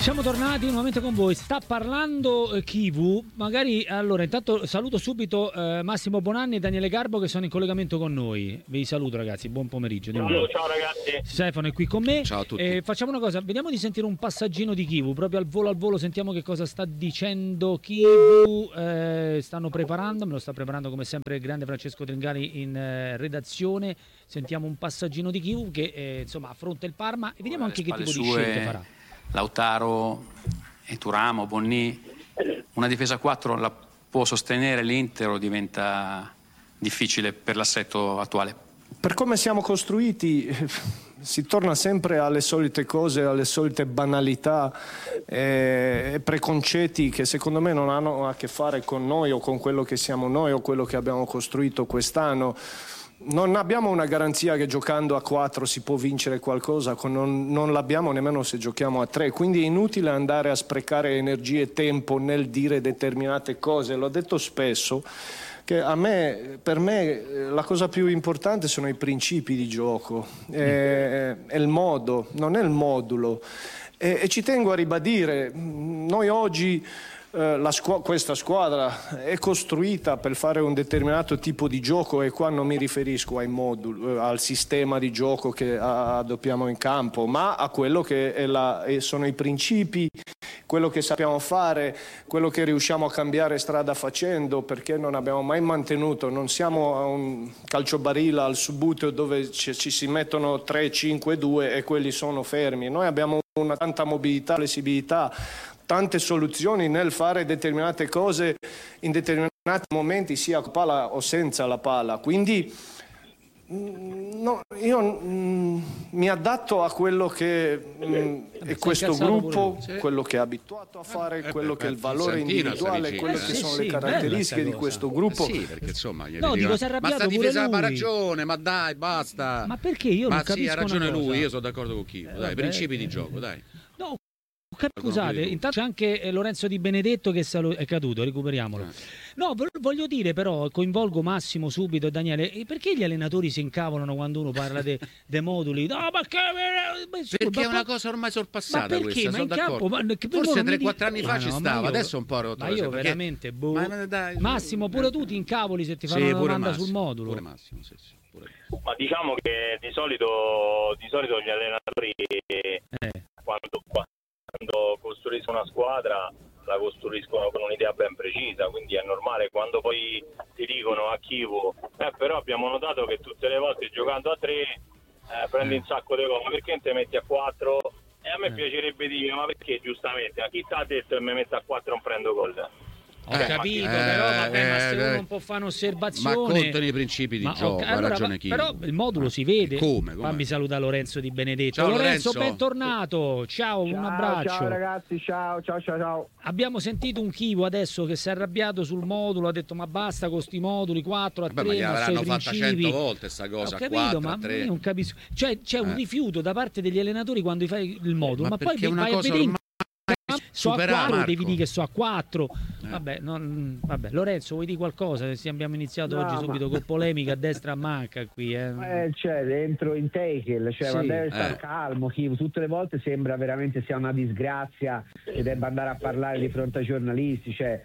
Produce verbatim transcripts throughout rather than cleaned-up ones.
Siamo tornati nuovamente con voi. Sta parlando eh, Kivu. Magari allora intanto saluto subito eh, Massimo Bonanni e Daniele Garbo che sono in collegamento con noi. Vi saluto ragazzi, buon pomeriggio. Ciao, ciao ragazzi. Stefano è qui con me. Ciao a tutti. Eh, facciamo una cosa, vediamo di sentire un passaggino di Kivu, proprio al volo al volo sentiamo che cosa sta dicendo Kivu. Eh, stanno preparando, me lo sta preparando come sempre il grande Francesco Tringali in eh, redazione. Sentiamo un passaggino di Kivu che eh, insomma affronta il Parma e vediamo anche che tipo di scelte farà. Lautaro e Turamo, Bonni, una difesa a quattro la può sostenere l'Inter o diventa difficile per l'assetto attuale? Per come siamo costruiti si torna sempre alle solite cose, alle solite banalità e eh, preconcetti che secondo me non hanno a che fare con noi o con quello che siamo noi o quello che abbiamo costruito quest'anno. Non abbiamo una garanzia che giocando a quattro si può vincere qualcosa, non, non l'abbiamo nemmeno se giochiamo a tre, quindi è inutile andare a sprecare energie e tempo nel dire determinate cose. L'ho detto spesso che a me, per me la cosa più importante sono i principi di gioco, è, è il modo, non è il modulo. E, e ci tengo a ribadire, noi oggi eh, la squ- questa squadra è costruita per fare un determinato tipo di gioco e qua non mi riferisco ai moduli, eh, al sistema di gioco che adoppiamo in campo, ma a quello che è la, è, sono i principi, quello che sappiamo fare, quello che riusciamo a cambiare strada facendo, perché non abbiamo mai mantenuto, non siamo a un calciobarilla al Subuteo dove ci, ci si mettono tre, cinque, due e quelli sono fermi. Noi abbiamo una tanta mobilità, flessibilità, tante soluzioni nel fare determinate cose in determinati momenti, sia con palla o senza la palla. Quindi no, io mm, mi adatto a quello che mm, è questo gruppo, sì, quello che è abituato a fare, eh, quello eh, che è il valore individuale, quello eh, che sì, sono sì, le caratteristiche di questo gruppo. Eh sì, perché insomma, no, dico, si è arrabbiato, ma sta difesa ha ragione, ma dai, basta. Ma perché io non ma capisco? Ma sì, ha ragione una cosa. lui, io sono d'accordo con chi. Eh, dai, vabbè, principi eh, di gioco, dai. No, scusate, intanto c'è anche Lorenzo Di Benedetto che è caduto, recuperiamolo. No, voglio dire però, coinvolgo Massimo subito e Daniele, perché gli allenatori si incavolano quando uno parla dei de moduli? No, perché, perché è una cosa ormai sorpassata, ma perché? Questa, Ma sono in campo, ma, forse tre quattro anni fa ma ci no, stava, io, adesso un po' rotto. Ma io veramente, boh. ma, dai, Massimo, pure tu ti incavoli se ti fanno sì, una domanda Massimo, sul modulo. Pure Massimo, sì, sì, pure. Ma diciamo che di solito, di solito gli allenatori eh. quando, quando costruiscono una squadra la costruiscono con un'idea ben precisa, quindi è normale quando poi ti dicono a Kivu eh, però abbiamo notato che tutte le volte giocando a tre eh, prendi un sacco di gol, perché non ti metti a quattro? E a me eh. piacerebbe dire ma perché giustamente, ma chi ti ha detto che mi metto a quattro non prendo gol? Ho eh, capito, eh, però vabbè, eh, ma se uno non può fare un'osservazione. Ma contano i principi di ma, gioco, okay, allora, ha ragione chi. Però il modulo si vede. Come? Come? Fammi salutare Lorenzo Di Benedetto. Ciao, Lorenzo, Lorenzo, bentornato. Ciao, ciao, un abbraccio. Ciao ragazzi, ciao, ciao, ciao, ciao. Abbiamo sentito un Kivu adesso che si è arrabbiato sul modulo, ha detto ma basta con sti moduli quattro a tre, ma non so i fatta principi. cento volte sta cosa, ho capito, quattro, ma a tre. io non capisco. Cioè c'è un eh. rifiuto da parte degli allenatori quando fai il modulo, ma, ma poi una vai cosa a vedere ormai... so a quattro, devi dire che so a quattro. Eh. Vabbè, non, vabbè, Lorenzo, vuoi dire qualcosa? Se abbiamo iniziato no, oggi ma... subito con polemica a destra a manca qui. Eh. Eh, cioè, dentro in tackle, cioè, sì. ma deve stare eh. calmo. Chi, tutte le volte sembra veramente sia una disgrazia e debba andare a parlare di fronte ai giornalisti. Cioè,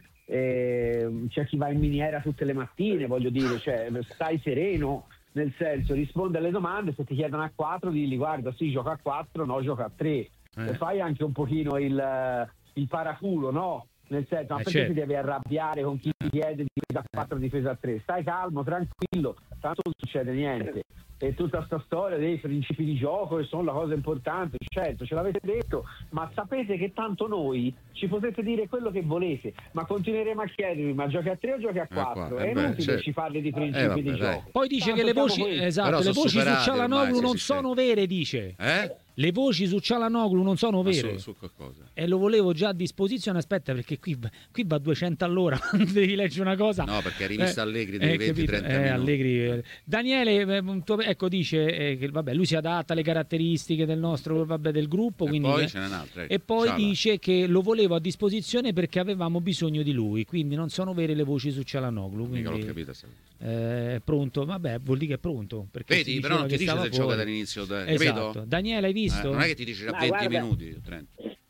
eh, c'è chi va in miniera tutte le mattine, voglio dire, cioè, stai sereno. Nel senso, risponde alle domande, se ti chiedono a quattro, digli guarda, sì, gioca a quattro, no, gioca a tre. Eh. E fai anche un pochino il, il paraculo, no? Nel senso, ma eh perché certo. ti devi arrabbiare con chi ti chiede difesa a quattro, difesa a tre? Stai calmo, tranquillo, tanto non succede niente. E tutta questa storia dei principi di gioco che sono la cosa importante, certo, ce l'avete detto, ma sapete che tanto noi ci potete dire quello che volete, ma continueremo a chiedervi, ma giochi a tre o giochi a quattro? È inutile certo. ci parli di principi eh, vabbè, di dai. gioco. Poi dice tanto che le voci, esatto, le voci su Cialanoglu non sono vere, dice. Eh? Le voci su Cialanoglu non sono vere. Su, su e lo volevo già a disposizione. Aspetta, perché qui, qui va a duecento all'ora. Devi leggere una cosa. No, perché rivista eh, Allegri dei eh, venti trenta eh, minuti. Allegri, eh. Daniele, ecco, dice eh, che vabbè, lui si adatta alle caratteristiche del nostro vabbè, del gruppo. E quindi, poi eh, ce n'è un'altra. E poi Ciala. dice che lo volevo a disposizione perché avevamo bisogno di lui. Quindi non sono vere le voci su Cialanoglu. Quindi, l'ho capita, eh, è pronto, vabbè, vuol dire che è pronto. Vedi, però non ti dice se gioca dall'inizio. Esatto. Capito? Daniele, hai visto? Eh, non è che ti dice a venti guarda, minuti, trenta.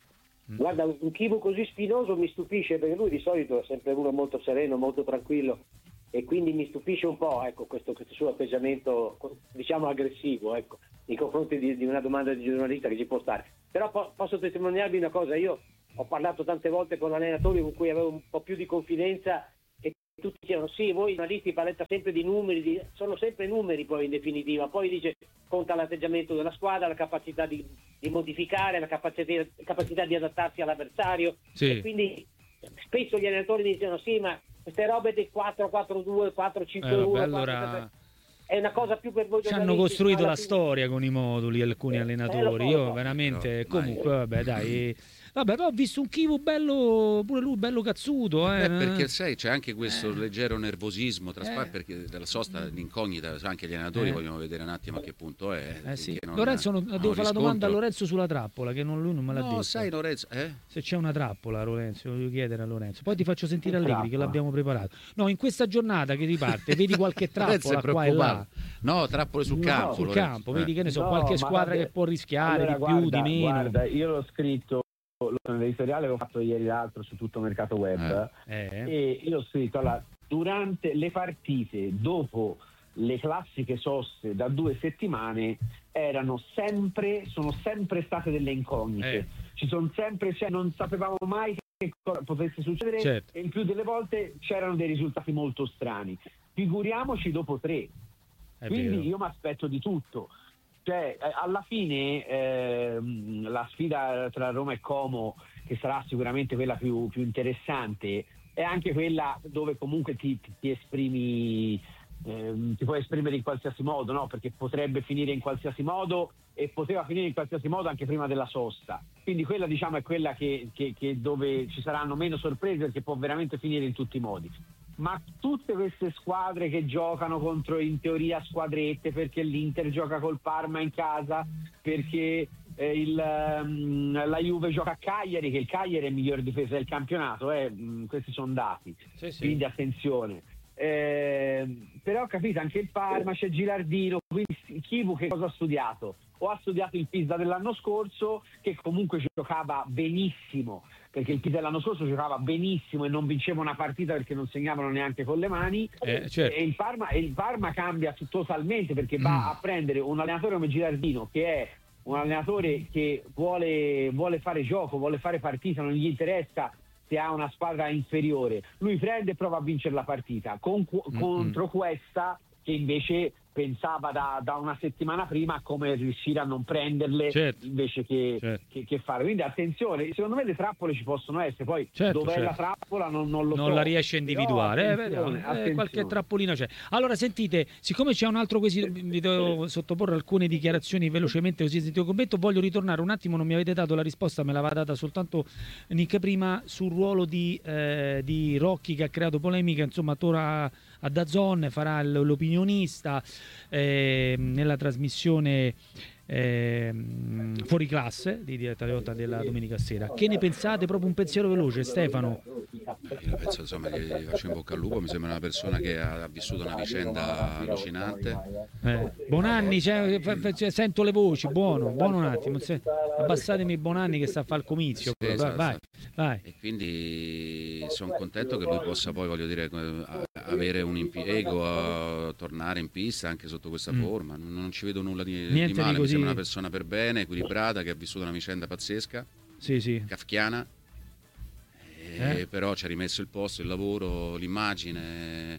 Guarda, un Chivu così spinoso mi stupisce, perché lui di solito è sempre uno molto sereno, molto tranquillo, e quindi mi stupisce un po', ecco, questo, questo suo atteggiamento, diciamo, aggressivo, ecco, nei confronti di, di una domanda di giornalista che ci può stare. Però po- posso testimoniarvi una cosa: io ho parlato tante volte con allenatori con cui avevo un po' più di confidenza, e tutti dicevano sì, voi giornalisti parlate sempre di numeri, di... sono sempre numeri poi in definitiva, poi dice conta l'atteggiamento della squadra, la capacità di, di modificare, la capacità, capacità di adattarsi all'avversario, sì. E quindi spesso gli allenatori dicono sì, ma queste robe del quattro quattro due, quattro cinque uno, eh, allora... è una cosa più per voi ci hanno costruito la fine... storia con i moduli alcuni eh, allenatori, eh, io veramente no, comunque mai. vabbè dai vabbè, però ho visto un Chivu bello, pure lui bello cazzuto, eh. Eh, perché sai, c'è anche questo eh. leggero nervosismo traspar- eh. perché della sosta, l'incognita, anche gli allenatori eh. vogliono vedere un attimo a che punto è. Eh sì. Non, Lorenzo, non, devo fare la domanda a Lorenzo sulla trappola, che non, lui non me l'ha no, detto. sai Lorenzo, eh? Se c'è una trappola, Lorenzo, voglio chiedere a Lorenzo. Poi ti faccio sentire Allegri che l'abbiamo preparato. No, in questa giornata che riparte, vedi qualche trappola qua e là? No, trappole sul no, campo. Sul Lorenzo. campo, vedi che ne so, no, qualche squadra vabbè, che può rischiare allora, di guarda, più, di meno. Guarda, io l'ho scritto nell'editoriale che ho fatto ieri l'altro su Tutto Mercato Web, eh. Eh. e io ho scritto allora, durante le partite dopo le classiche soste da due settimane erano sempre sono sempre state delle incognite, eh. ci sono sempre, cioè, non sapevamo mai che cosa potesse succedere, certo. E il più delle volte c'erano dei risultati molto strani, figuriamoci dopo tre. È quindi vero. io mi aspetto di tutto. Cioè, alla fine ehm, la sfida tra Roma e Como, che sarà sicuramente quella più, più interessante, è anche quella dove comunque ti, ti esprimi, ehm, ti puoi esprimere in qualsiasi modo, no? Perché potrebbe finire in qualsiasi modo e poteva finire in qualsiasi modo anche prima della sosta. Quindi quella, diciamo, è quella che, che, che dove ci saranno meno sorprese, perché può veramente finire in tutti i modi. Ma tutte queste squadre che giocano contro, in teoria, squadrette, perché l'Inter gioca col Parma in casa, perché eh, il, um, la Juve gioca a Cagliari, che il Cagliari è il miglior difesa del campionato, eh, mh, questi sono dati, sì, sì. Quindi attenzione. Eh, però capite, anche il Parma, c'è Gilardino, quindi Chivu che cosa ha studiato? O ha studiato il Pisa dell'anno scorso, che comunque giocava benissimo, perché il Pisa dell'anno scorso giocava benissimo e non vinceva una partita perché non segnavano neanche con le mani, eh, certo. e, il Parma, e il Parma cambia totalmente, perché va mm. a prendere un allenatore come Gilardino, che è un allenatore che vuole, vuole fare gioco, vuole fare partita, non gli interessa se ha una squadra inferiore, lui prende e prova a vincere la partita con, mm-hmm. contro questa che invece pensava da, da una settimana prima come riuscire a non prenderle, certo. invece che, certo. che, che fare. Quindi attenzione, secondo me le trappole ci possono essere, poi certo, dov'è certo. la trappola non, non lo non so. la riesce a individuare, attenzione, eh, attenzione. Eh, qualche trappolina c'è. Allora sentite, siccome c'è un altro quesito, vi devo sottoporre alcune dichiarazioni velocemente così sentito il commento, voglio ritornare un attimo, non mi avete dato la risposta, me l'aveva data soltanto Nick prima, sul ruolo di, eh, di Rocchi, che ha creato polemica, insomma torna a DAZN, farà l'opinionista eh, nella trasmissione eh, Fuori Classe di diretta diretta della domenica sera. Che ne pensate? Proprio un pensiero veloce, Stefano. Io penso, insomma, che gli faccio in bocca al lupo, mi sembra una persona che ha vissuto una vicenda allucinante. eh, Bonanni, cioè, cioè, sento le voci, buono, buono un attimo, se, abbassatemi Bonanni che sta a fare il comizio, sì, vai, esatto, vai, vai. E quindi sono contento che lui possa poi, voglio dire, avere un impiego, a tornare in pista anche sotto questa mm. forma. Non, non ci vedo nulla di, di male, di mi sembra una persona per bene, equilibrata, che ha vissuto una vicenda pazzesca, sì, sì. kafkiana, e eh? però ci ha rimesso il posto, il lavoro, l'immagine,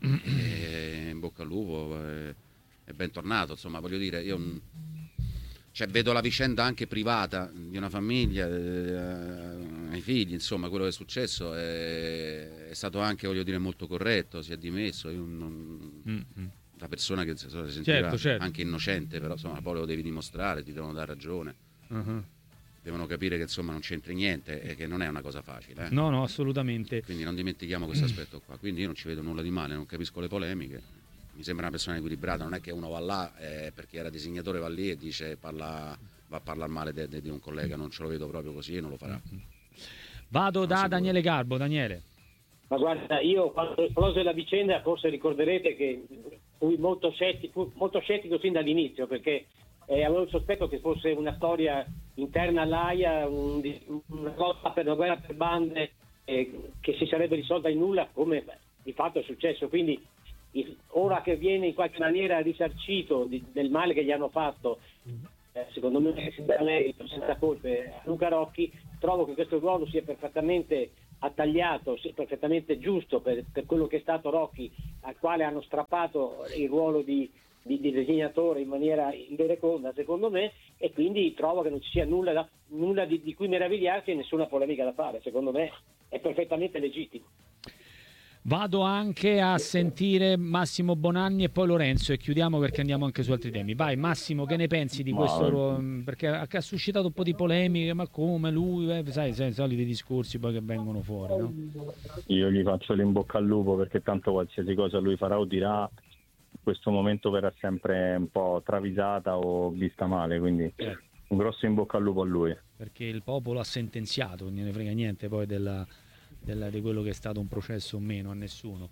e in bocca al lupo, e, e bentornato, insomma, voglio dire, io cioè, vedo la vicenda anche privata di una famiglia, eh, ai figli, insomma, quello che è successo è, è stato anche, voglio dire, molto corretto, si è dimesso, io non, mm-hmm. la persona che si sentiva certo, certo. anche innocente, però insomma poi lo devi dimostrare, ti devono dare ragione, uh-huh. devono capire che insomma non c'entri niente e che non è una cosa facile, eh? no no assolutamente, quindi non dimentichiamo questo aspetto qua, quindi io non ci vedo nulla di male, non capisco le polemiche, mi sembra una persona equilibrata, non è che uno va là eh, perché era disegnatore, va lì e dice parla, va a parlare male de, de, di un collega, non ce lo vedo proprio così e non lo farà. Vado non da sicuro. Daniele Garbo. Daniele. Ma guarda, io quando esplose la vicenda forse ricorderete che fui molto scettico, molto scettico sin dall'inizio, perché eh, avevo il sospetto che fosse una storia interna all'Aia un, una lotta per una guerra per bande eh, che si sarebbe risolta in nulla, come beh, di fatto è successo. Quindi il, ora che viene in qualche maniera risarcito di, del male che gli hanno fatto, eh, secondo me senza merito, senza colpe, a Luca Rocchi, trovo che questo ruolo sia perfettamente attagliato, sia perfettamente giusto per, per quello che è stato Rocchi, al quale hanno strappato il ruolo di Di, di disegnatore in maniera invereconda, secondo me, e quindi trovo che non ci sia nulla, da, nulla di, di cui meravigliarsi e nessuna polemica da fare. Secondo me è perfettamente legittimo. Vado anche a sentire Massimo Bonanni e poi Lorenzo e chiudiamo perché andiamo anche su altri temi. Vai Massimo, che ne pensi di questo? Ma... perché ha suscitato un po' di polemiche, ma come lui, eh, sai, sai, i soliti discorsi poi che vengono fuori, no? Io gli faccio l'in bocca al lupo, perché tanto qualsiasi cosa lui farà o dirà, questo momento verrà sempre un po' travisata o vista male, quindi eh. un grosso in bocca al lupo a lui. Perché il popolo ha sentenziato, non ne frega niente poi della, della, di quello che è stato un processo o meno, a nessuno.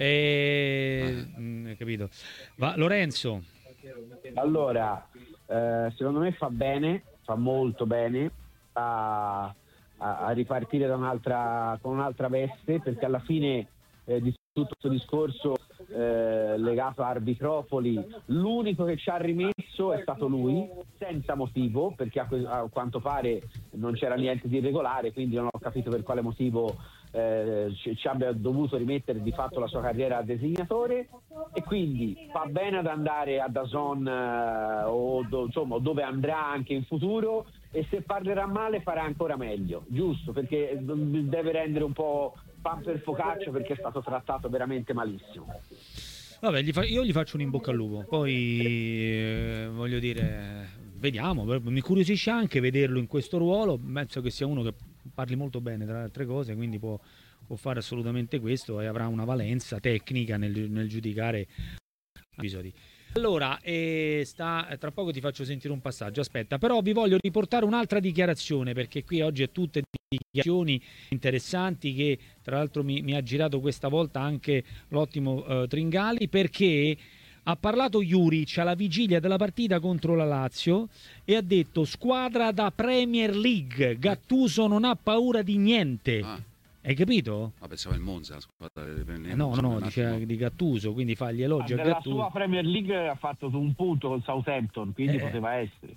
E... ah. mh, capito. Va, Lorenzo. Allora, eh, secondo me fa bene, fa molto bene a, a, a ripartire da un'altra, con un'altra veste, perché alla fine eh, di tutto questo discorso Eh, legato a Arbitropoli, l'unico che ci ha rimesso è stato lui, senza motivo, perché a, a quanto pare non c'era niente di irregolare, quindi non ho capito per quale motivo eh, ci, ci abbia dovuto rimettere di fatto la sua carriera a designatore, e quindi fa bene ad andare a D A Z N eh, o do, insomma dove andrà anche in futuro, e se parlerà male farà ancora meglio, giusto, perché deve rendere un po' pan per focaccia, perché è stato trattato veramente malissimo. Vabbè, gli fa- io gli faccio un in bocca al lupo, poi eh, voglio dire, vediamo, mi incuriosisce anche vederlo in questo ruolo, penso che sia uno che parli molto bene tra le altre cose, quindi può, può fare assolutamente questo e avrà una valenza tecnica nel, nel giudicare episodi. Allora, eh, sta, tra poco ti faccio sentire un passaggio, aspetta, però vi voglio riportare un'altra dichiarazione, perché qui oggi è tutte dichiarazioni interessanti che tra l'altro mi, mi ha girato questa volta anche l'ottimo eh, Tringali, perché ha parlato Juric alla vigilia della partita contro la Lazio e ha detto: squadra da Premier League, Gattuso non ha paura di niente. Ah. Hai capito? Ma pensavo il Monza, la squadra eh no, no, no, dice di Gattuso, quindi fa gli elogi ah, a Gattuso. Nella sua Premier League ha fatto un punto col Southampton, quindi eh. poteva essere.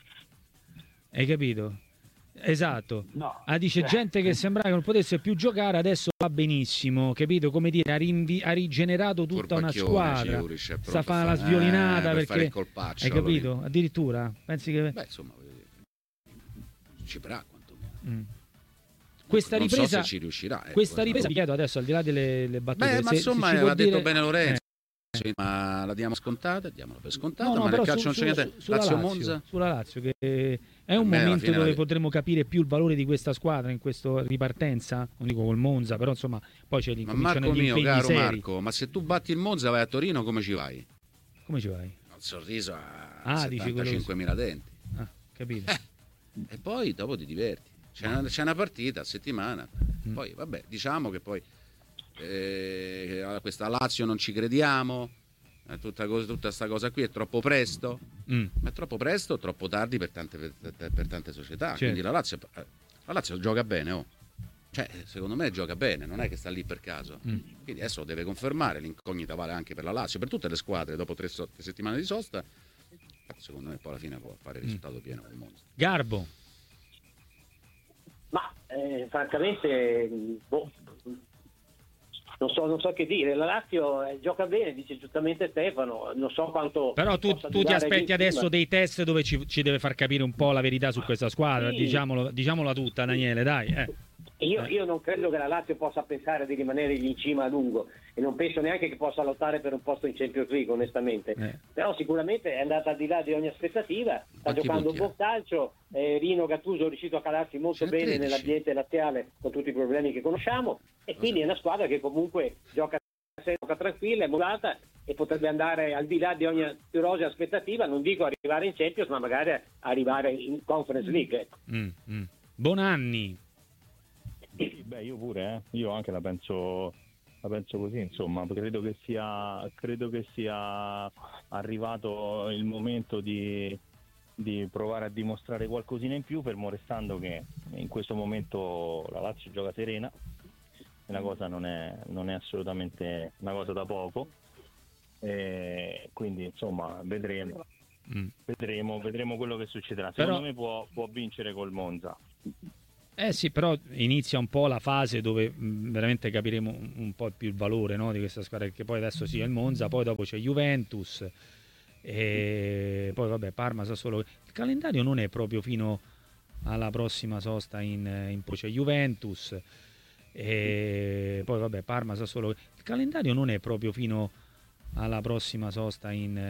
Hai capito? Esatto. No. Ah, dice gente che sembrava che non potesse più giocare, adesso va benissimo, capito? Come dire, ha, rinvi- ha rigenerato tutta una squadra. Sta fa la sviolinata eh, per perché colpaccio, hai capito? allora. Addirittura pensi che beh, insomma, ci proverà quantomeno. Mm. Questa non ripresa so se ci riuscirà. Ecco, questa ripresa, vi chiedo adesso, al di là delle, delle battute. Beh, ma se, insomma, se aveva detto dire... bene Lorenzo. Eh. Ma la diamo scontata, diamola per scontata, no, no, ma nel calcio su, non c'è su, niente. Su, sulla Lazio, Lazio Monza. Sulla Lazio, che è un momento dove la... potremo capire più il valore di questa squadra in questa ripartenza, non dico col Monza, però insomma poi c'è l'incominciano gli impegni caro seri. Marco, ma se tu batti il Monza vai a Torino, come ci vai? Come ci vai? Un sorriso a ah, settantacinquemila denti. Ah, capito. Eh, e poi dopo ti diverti. C'è una, c'è una partita a settimana. Mm. Poi vabbè, diciamo che poi eh, questa Lazio non ci crediamo. Tutta questa cosa qui è troppo presto, mm. ma è troppo presto o troppo tardi per tante, per, per tante società. Certo. Quindi la Lazio, la Lazio gioca bene, oh. Cioè, secondo me gioca bene, non è che sta lì per caso. Mm. Quindi adesso lo deve confermare, l'incognita vale anche per la Lazio, per tutte le squadre. Dopo tre, so- tre settimane di sosta, secondo me poi alla fine può fare il risultato mm. pieno col Monza. Garbo. Ma eh, francamente, boh. Non so, non so che dire, la Lazio eh, gioca bene, dice giustamente Stefano, non so quanto... Però tu, tu ti aspetti adesso dei test dove ci, ci deve far capire un po' la verità su questa squadra, sì. diciamolo, diciamola tutta Daniele, dai. Eh. Io, io non credo che la Lazio possa pensare di rimanere lì in cima a lungo e non penso neanche che possa lottare per un posto in Champions League, onestamente. Eh. Però sicuramente è andata al di là di ogni aspettativa, sta giocando un buon calcio, eh, Rino Gattuso è riuscito a calarsi molto bene tredici nell'ambiente laziale con tutti i problemi che conosciamo e quindi è una squadra che comunque gioca, gioca tranquilla, è modulata e potrebbe andare al di là di ogni rosea aspettativa, non dico arrivare in Champions, ma magari arrivare in Conference League. Mm, mm. Bonanni. Sì, beh, io pure, eh. io anche la penso, la penso così, insomma, credo che sia, credo che sia arrivato il momento di, di provare a dimostrare qualcosina in più, fermo restando che in questo momento la Lazio gioca serena e la cosa non è, non è assolutamente una cosa da poco, e quindi insomma vedremo mm. vedremo vedremo quello che succederà. Secondo Però... me può, può vincere col Monza. Eh sì, però inizia un po' la fase dove mh, veramente capiremo un, un po' più il valore, no, di questa squadra, che poi adesso sì è il Monza, poi dopo c'è Juventus e poi vabbè Parma, Sassuolo. Il calendario non è proprio fino alla prossima sosta in, in poi c'è Juventus e poi vabbè Parma, Sassuolo. Il calendario non è proprio fino alla prossima sosta in